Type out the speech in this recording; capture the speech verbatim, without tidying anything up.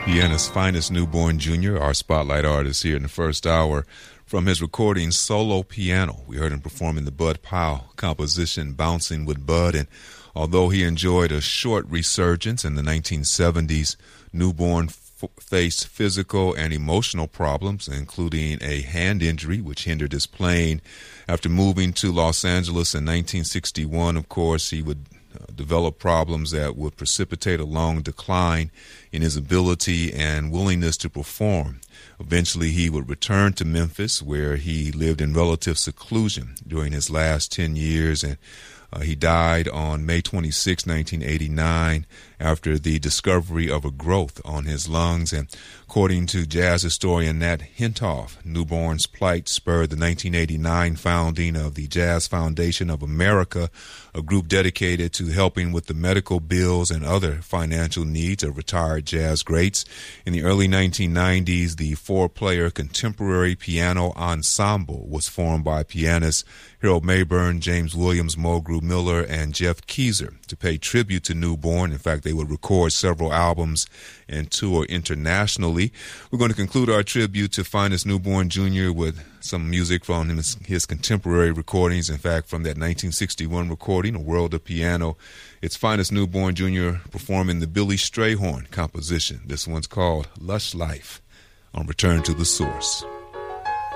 Piana's Finest Newborn Junior, our spotlight artist here in the first hour. From his recording Solo Piano, we heard him performing the Bud Powell composition Bouncing with Bud, and although he enjoyed a short resurgence in the nineteen seventies, Newborn f- faced physical and emotional problems, including a hand injury which hindered his playing. After moving to Los Angeles in nineteen sixty-one, of course, he would uh, develop problems that would precipitate a long decline in his ability and willingness to perform. Eventually, he would return to Memphis, where he lived in relative seclusion during his last ten years, and uh, he died on May twenty-sixth, nineteen eighty-nine, after the discovery of a growth on his lungs. And according to jazz historian Nat Hentoff, Newborn's plight spurred the nineteen eighty-nine founding of the Jazz Foundation of America, a group dedicated to helping with the medical bills and other financial needs of retired jazz greats. In the early nineteen nineties, the four-player contemporary piano ensemble was formed by pianists Harold Mayburn, James Williams, Mulgrew Miller, and Jeff Keezer to pay tribute to Newborn. In fact, they would record several albums and tour internationally. We're going to conclude our tribute to Finest Newborn Junior with some music from his, his contemporary recordings. In fact, from that nineteen sixty-one recording, A World of Piano, it's Finest Newborn Junior performing the Billy Strayhorn composition. This one's called Lush Life on Return to the Source.